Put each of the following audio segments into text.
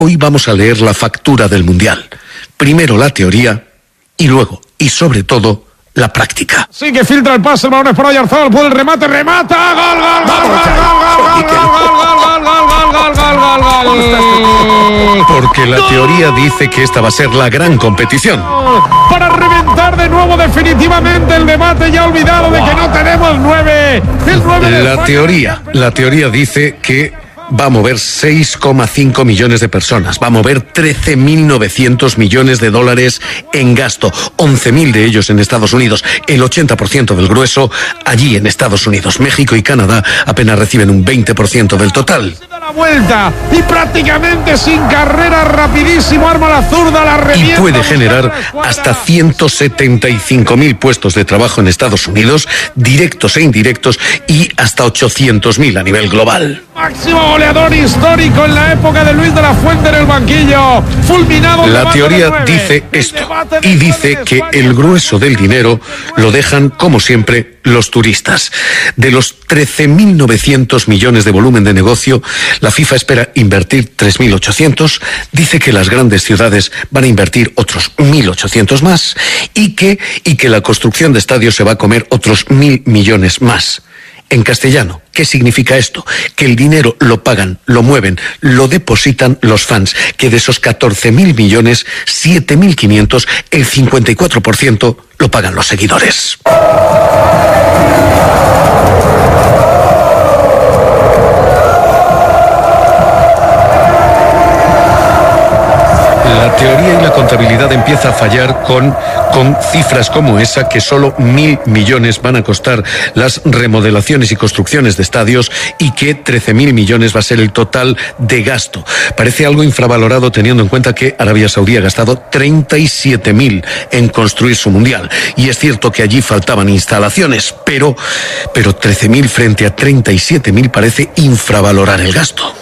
Hoy vamos a leer la factura del Mundial. Primero la teoría y luego, y sobre todo, la práctica. Sí, que filtra el pase, el balón es para Oyarzabal, puede el remate, remata, gol, Porque la teoría dice que esta va a ser la gran competición. Para reventar de nuevo definitivamente el debate ya olvidado de que no tenemos 9. La teoría dice que va a mover 6,5 millones de personas, va a mover 13.900 millones de dólares en gasto, 11.000 de ellos en Estados Unidos, el 80% del grueso allí en Estados Unidos. México y Canadá apenas reciben un 20% del total. Se da la vuelta y prácticamente sin carrera, rapidísimo, arma la zurda, la revienta. Y puede generar hasta 175.000 puestos de trabajo en Estados Unidos, directos e indirectos, y hasta 800.000 a nivel global. Máximo goleador histórico en la época de Luis de la Fuente en el banquillo. Fulminado. La teoría dice esto y dice que el grueso del dinero lo dejan, como siempre, los turistas. De los 13.900 millones de volumen de negocio, la FIFA espera invertir 3.800, dice que las grandes ciudades van a invertir otros 1.800 más y que la construcción de estadios se va a comer otros 1.000 millones más. En castellano, ¿qué significa esto? Que el dinero lo pagan, lo mueven, lo depositan los fans, que de esos 14.000 millones, 7.500, el 54% lo pagan los seguidores. La teoría y la contabilidad empieza a fallar con cifras como esa, que solo 1.000 millones van a costar las remodelaciones y construcciones de estadios y que 13.000 millones va a ser el total de gasto. Parece algo infravalorado teniendo en cuenta que Arabia Saudí ha gastado 37.000 en construir su mundial. Y es cierto que allí faltaban instalaciones, pero 13.000 frente a 37.000 parece infravalorar el gasto.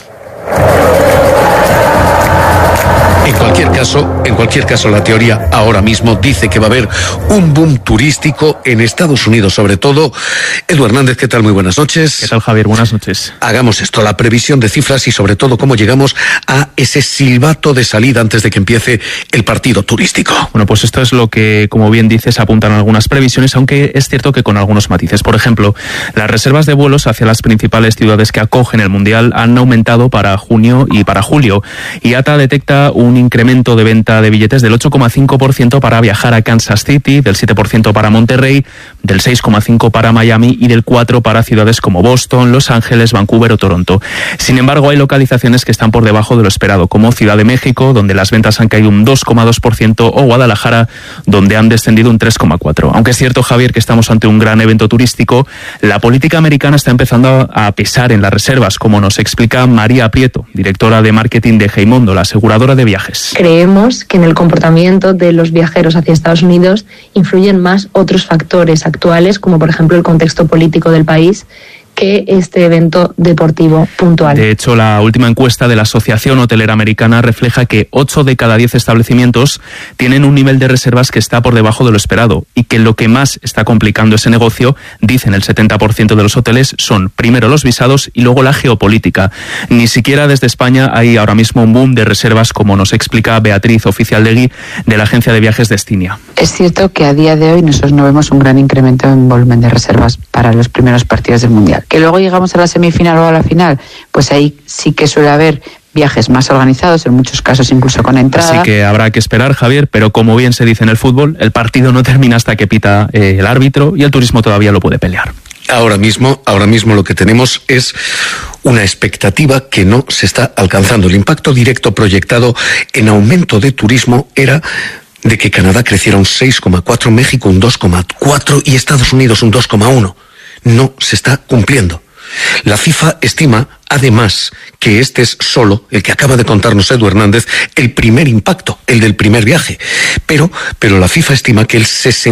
En cualquier caso, la teoría ahora mismo dice que va a haber un boom turístico en Estados Unidos, sobre todo. Edu Hernández, ¿qué tal? Muy buenas noches. ¿Qué tal, Javier? Buenas noches. Hagamos esto, la previsión de cifras y sobre todo cómo llegamos a ese silbato de salida antes de que empiece el partido turístico. Bueno, pues esto es lo que, como bien dices, apuntan algunas previsiones, aunque es cierto que con algunos matices. Por ejemplo, las reservas de vuelos hacia las principales ciudades que acogen el Mundial han aumentado para junio y para julio. IATA detecta un incremento de venta de billetes del 8,5% para viajar a Kansas City, del 7% para Monterrey, del 6,5% para Miami y del 4% para ciudades como Boston, Los Ángeles, Vancouver o Toronto. Sin embargo, hay localizaciones que están por debajo de lo esperado, como Ciudad de México, donde las ventas han caído un 2,2%, o Guadalajara, donde han descendido un 3,4%. Aunque es cierto, Javier, que estamos ante un gran evento turístico, la política americana está empezando a pesar en las reservas, como nos explica María Prieto, directora de marketing de Heimondo, la aseguradora de viajes. Creemos que en el comportamiento de los viajeros hacia Estados Unidos influyen más otros factores actuales, como por ejemplo el contexto político del país, que este evento deportivo puntual. De hecho, la última encuesta de la Asociación Hotelera Americana refleja que 8 de cada 10 establecimientos tienen un nivel de reservas que está por debajo de lo esperado y que lo que más está complicando ese negocio, dicen el 70% de los hoteles, son primero los visados y luego la geopolítica. Ni siquiera desde España hay ahora mismo un boom de reservas, como nos explica Beatriz Oficialdegui de la agencia de viajes Destinia. Es cierto que a día de hoy nosotros no vemos un gran incremento en volumen de reservas para los primeros partidos del Mundial. Que luego llegamos a la semifinal o a la final, pues ahí sí que suele haber viajes más organizados, en muchos casos incluso con entrada. Así que habrá que esperar, Javier, pero como bien se dice en el fútbol, el partido no termina hasta que pita el árbitro y el turismo todavía lo puede pelear. Ahora mismo lo que tenemos es una expectativa que no se está alcanzando. El impacto directo proyectado en aumento de turismo era de que Canadá creciera un 6,4%, México un 2,4% y Estados Unidos un 2,1%. No se está cumpliendo. La FIFA estima, además, que este es solo, el que acaba de contarnos Edu Hernández, el primer impacto, el del primer viaje. Pero la FIFA estima que el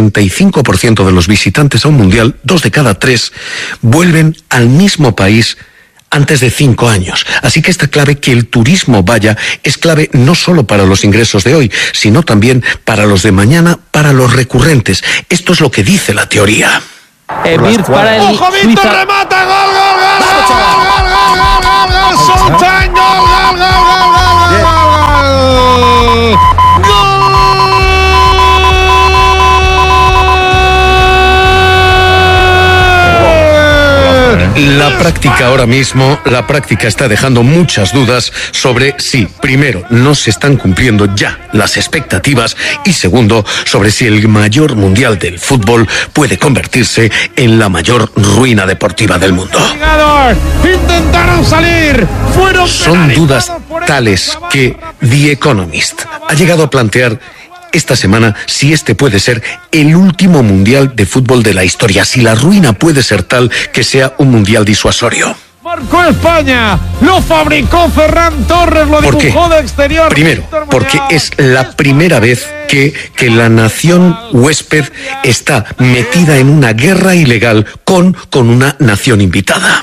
65% de los visitantes a un mundial, 2 de cada 3, vuelven al mismo país antes de 5 años. Así que esta clave, que el turismo vaya, es clave no solo para los ingresos de hoy, sino también para los de mañana, para los recurrentes. Esto es lo que dice la teoría. Mir para el ¡ojo, Víctor! Suiza. ¡Remata! ¡Gol, gol, gol! ¡Gol, gol, gol, gol, gol! ¡Sultán! ¡Gol, gol, gol, gol, gol, gol! práctica ahora mismo, la práctica está dejando muchas dudas sobre si, primero, no se están cumpliendo ya las expectativas y segundo, sobre si el mayor mundial del fútbol puede convertirse en la mayor ruina deportiva del mundo. Intentaron salir, son dudas tales que The Economist ha llegado a plantear esta semana si este puede ser el último mundial de fútbol de la historia, si la ruina puede ser tal que sea un mundial disuasorio. Marcó España, lo fabricó Ferran Torres, lo dibujó de exterior. Primero, porque es la primera vez que la nación huésped está metida en una guerra ilegal con una nación invitada.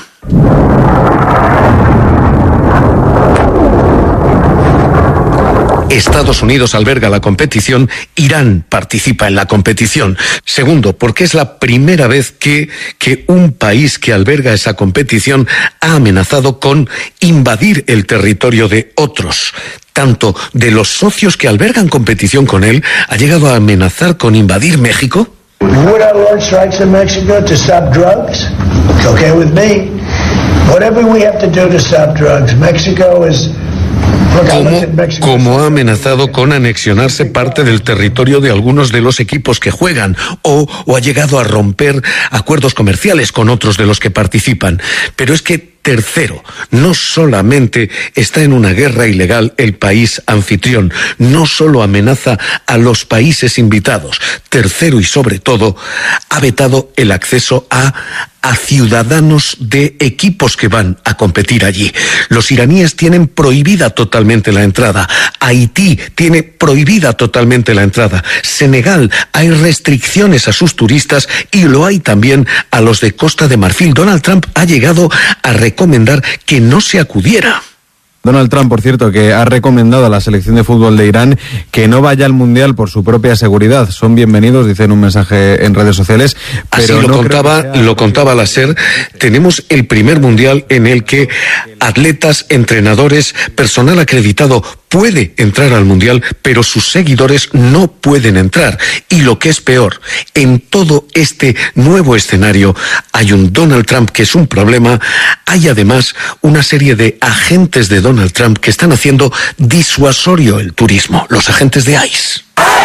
Estados Unidos alberga la competición, Irán participa en la competición. Segundo, porque es la primera vez que un país que alberga esa competición ha amenazado con invadir el territorio de otros. Tanto de los socios que albergan competición con él, ha llegado a amenazar con invadir México. Would I launch strikes in Mexico to stop drugs? It's okay with me. Whatever we have to do to stop drugs, Mexico is... Como ha amenazado con anexionarse parte del territorio de algunos de los equipos que juegan o ha llegado a romper acuerdos comerciales con otros de los que participan. Pero es que tercero, no solamente está en una guerra ilegal el país anfitrión, no solo amenaza a los países invitados. Tercero y sobre todo, ha vetado el acceso a ciudadanos de equipos que van a competir allí. Los iraníes tienen prohibida totalmente la entrada. Haití tiene prohibida totalmente la entrada. Senegal, hay restricciones a sus turistas y lo hay también a los de Costa de Marfil. Donald Trump ha llegado a recomendar que no se acudiera. Donald Trump, por cierto, que ha recomendado a la selección de fútbol de Irán que no vaya al Mundial por su propia seguridad. Son bienvenidos, dice en un mensaje en redes sociales. Pero así lo contaba la SER. Tenemos el primer Mundial en el que atletas, entrenadores, personal acreditado puede entrar al Mundial, pero sus seguidores no pueden entrar. Y lo que es peor, en todo este nuevo escenario hay un Donald Trump que es un problema. Hay además una serie de agentes de Donald Trump que están haciendo disuasorio el turismo, los agentes de ICE.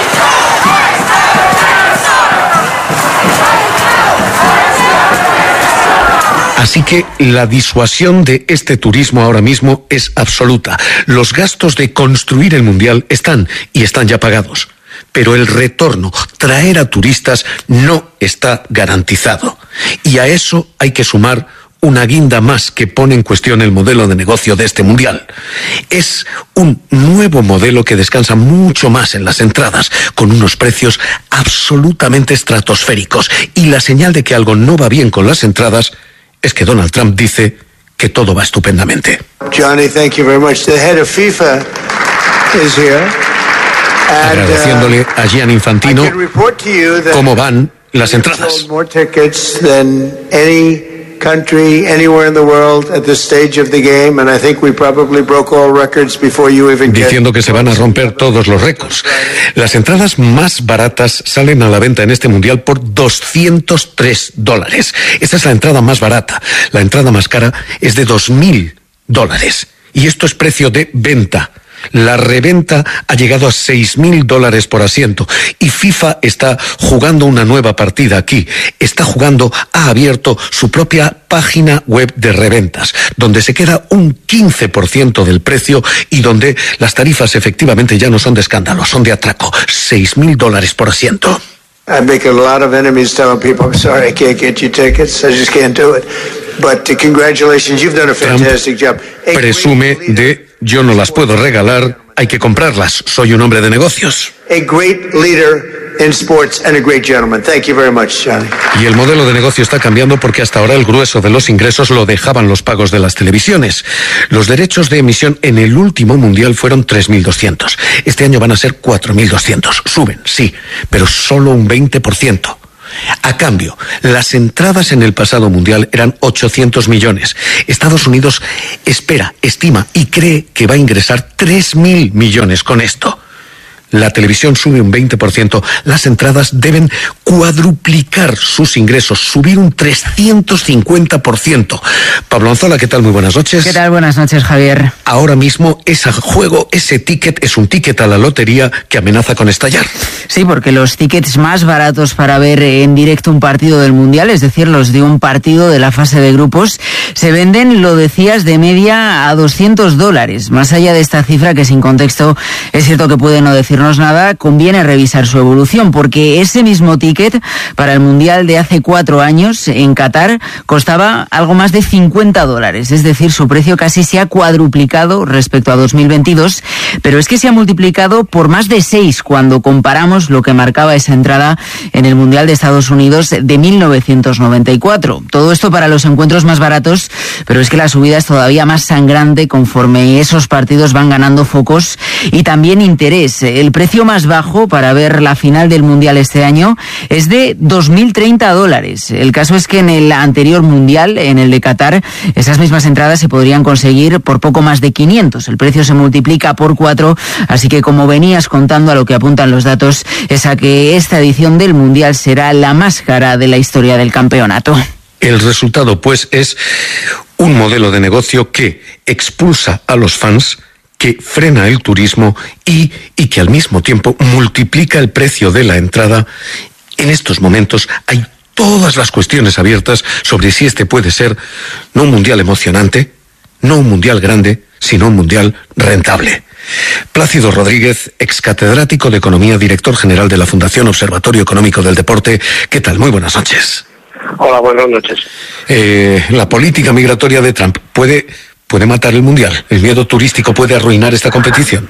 Así que la disuasión de este turismo ahora mismo es absoluta. Los gastos de construir el Mundial están ya pagados. Pero el retorno, traer a turistas, no está garantizado. Y a eso hay que sumar una guinda más que pone en cuestión el modelo de negocio de este Mundial. Es un nuevo modelo que descansa mucho más en las entradas, con unos precios absolutamente estratosféricos. Y la señal de que algo no va bien con las entradas es que Donald Trump dice que todo va estupendamente. Johnny, thank you very much. The head of FIFA is here. Agradeciéndole a Gianni Infantino cómo van las entradas. Country anywhere in the world at this stage of the game, and I think we probably broke all records before you even get... Diciendo que se van a romper todos los récords. Las entradas más baratas salen a la venta en este Mundial por $203. Esa es la entrada más barata. La entrada más cara es de $2.000. Y esto es precio de venta. La reventa ha llegado a $6.000 por asiento y FIFA está jugando una nueva partida aquí. Ha abierto su propia página web de reventas, donde se queda un 15% del precio y donde las tarifas efectivamente ya no son de escándalo, son de atraco. $6.000 por asiento. I make a lot of enemies telling people, I'm sorry, I can't get you tickets, I just can't do it. But congratulations, you've done a fantastic job. Presume de yo no las puedo regalar, hay que comprarlas. Soy un hombre de negocios. A great leader in sports and a great gentleman. Thank you very much, Johnny. Y el modelo de negocio está cambiando porque hasta ahora el grueso de los ingresos lo dejaban los pagos de las televisiones. Los derechos de emisión en el último Mundial fueron 3.200. Este año van a ser 4.200. Suben, sí, pero solo un 20%. A cambio, las entradas en el pasado Mundial eran 800 millones. Estados Unidos estima y cree que va a ingresar 3.000 millones con esto. la televisión sube un 20%, las entradas deben cuadruplicar sus ingresos, subir un 350%. Pablo Anzola, ¿qué tal? Muy buenas noches. ¿Qué tal? Buenas noches, Javier. Ahora mismo ese juego, ese ticket, es un ticket a la lotería que amenaza con estallar. Sí, porque los tickets más baratos para ver en directo un partido del Mundial, es decir, los de un partido de la fase de grupos, se venden, lo decías, de media a $200. Más allá de esta cifra, que sin contexto es cierto que puede no decirnos nada, conviene revisar su evolución, porque ese mismo ticket para el Mundial de hace 4 años en Qatar costaba algo más de $50, es decir, su precio casi se ha cuadruplicado respecto a 2022, pero es que se ha multiplicado por más de 6 cuando comparamos lo que marcaba esa entrada en el Mundial de Estados Unidos de 1994. Todo esto para los encuentros más baratos, pero es que la subida es todavía más sangrante conforme esos partidos van ganando focos y también interés. El precio más bajo para ver la final del Mundial este año es de $2.030. El caso es que en el anterior Mundial, en el de Qatar, esas mismas entradas se podrían conseguir por poco más de 500. El precio se multiplica por 4, así que como venías contando, a lo que apuntan los datos es a que esta edición del Mundial será la más cara de la historia del campeonato. El resultado, pues, es un modelo de negocio que expulsa a los fans, que frena el turismo y que al mismo tiempo multiplica el precio de la entrada. En estos momentos hay todas las cuestiones abiertas sobre si este puede ser no un mundial emocionante, no un mundial grande, sino un mundial rentable. Plácido Rodríguez, excatedrático de Economía, director general de la Fundación Observatorio Económico del Deporte. ¿Qué tal? Muy buenas noches. Hola, buenas noches. La política migratoria de Trump puede matar el mundial. ¿El miedo turístico puede arruinar esta competición?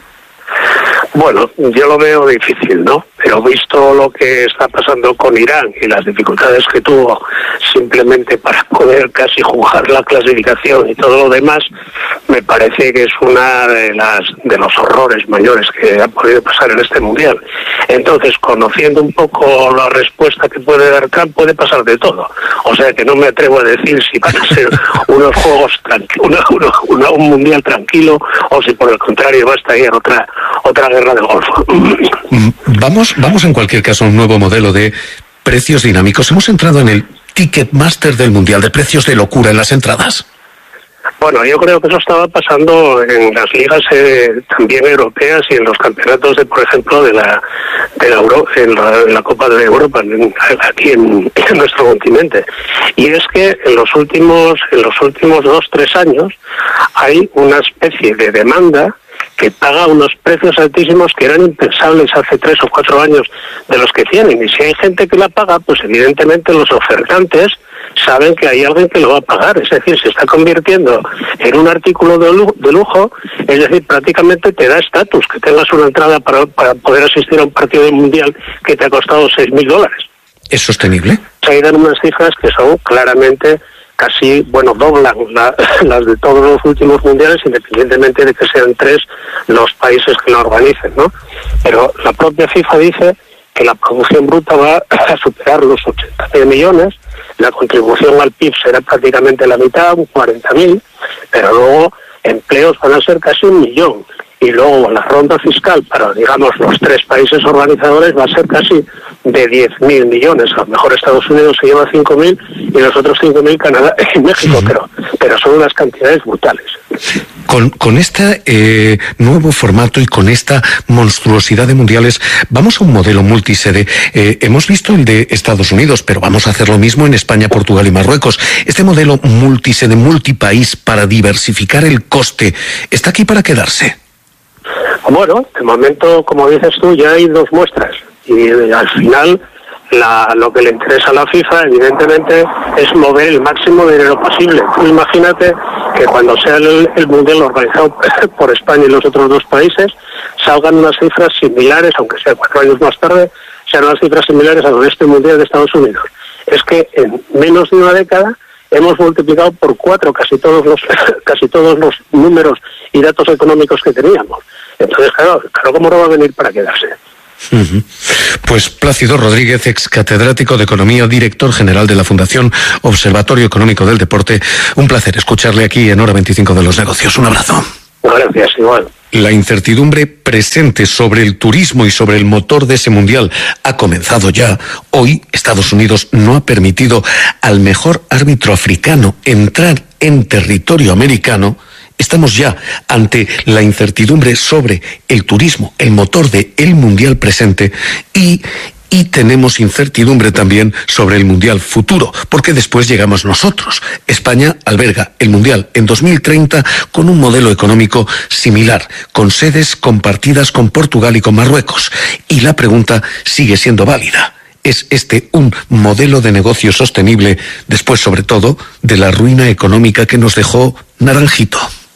Bueno, yo lo veo difícil, ¿no? Pero visto lo que está pasando con Irán y las dificultades que tuvo simplemente para poder casi jugar la clasificación y todo lo demás, me parece que es una de los horrores mayores que ha podido pasar en este mundial. Entonces, conociendo un poco la respuesta que puede dar Trump, puede pasar de todo. O sea que no me atrevo a decir si van a ser unos juegos un mundial tranquilo, o si por el contrario va a estallar otra guerra del Golfo. Vamos en cualquier caso a un nuevo modelo de precios dinámicos. Hemos entrado en el Ticketmaster del mundial, de precios de locura en las entradas. Bueno, yo creo que eso estaba pasando en las ligas también europeas y en los campeonatos de, por ejemplo, en la Copa de Europa, aquí en nuestro continente. Y es que en los últimos 2-3 años hay una especie de demanda que paga unos precios altísimos que eran impensables hace 3 o 4 años de los que tienen. Y si hay gente que la paga, pues evidentemente los ofertantes saben que hay alguien que lo va a pagar. Es decir, se está convirtiendo en un artículo de lujo, es decir, prácticamente te da estatus que tengas una entrada para poder asistir a un partido del mundial que te ha costado $6.000. ¿Es sostenible? Se dan unas cifras que son claramente casi, doblan las de todos los últimos mundiales, independientemente de que sean 3 los países que lo organicen, ¿no? Pero la propia FIFA dice que la producción bruta va a superar los 80.000 millones, la contribución al PIB será prácticamente la mitad, 40.000, pero luego empleos van a ser casi 1 millón. Y luego la ronda fiscal para, digamos, los 3 países organizadores va a ser casi de 10.000 millones. A lo mejor Estados Unidos se lleva 5.000 y los otros 5.000 Canadá y México, pero son unas cantidades brutales. Con este nuevo formato y con esta monstruosidad de mundiales, vamos a un modelo multisede. Hemos visto el de Estados Unidos, pero vamos a hacer lo mismo en España, Portugal y Marruecos. Este modelo multisede, multipaís, para diversificar el coste, ¿está aquí para quedarse? Bueno, de momento, como dices tú, ya hay 2 muestras y al final lo que le interesa a la FIFA, evidentemente, es mover el máximo de dinero posible. Tú imagínate que cuando sea el mundial organizado por España y los otros 2 países, salgan unas cifras similares, aunque sea 4 años más tarde, sean unas cifras similares a lo de este mundial de Estados Unidos. Es que en menos de una década hemos multiplicado por 4 casi todos los números y datos económicos que teníamos. Entonces, claro, ¿cómo no va a venir para quedarse? Pues Plácido Rodríguez, ex catedrático de Economía, director general de la Fundación Observatorio Económico del Deporte. Un placer escucharle aquí en Hora 25 de los Negocios. Un abrazo. Gracias, igual. La incertidumbre presente sobre el turismo y sobre el motor de ese mundial ha comenzado ya. Hoy Estados Unidos no ha permitido al mejor árbitro africano entrar en territorio americano. Estamos ya ante la incertidumbre sobre el turismo, el motor de el mundial presente, y tenemos incertidumbre también sobre el mundial futuro, porque después llegamos nosotros. España alberga el mundial en 2030 con un modelo económico similar, con sedes compartidas con Portugal y con Marruecos. Y la pregunta sigue siendo válida. ¿Es este un modelo de negocio sostenible después, sobre todo, de la ruina económica que nos dejó Naranjito?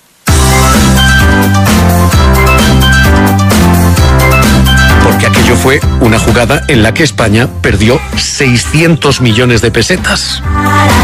Porque aquello fue una jugada en la que España perdió 600 millones de pesetas.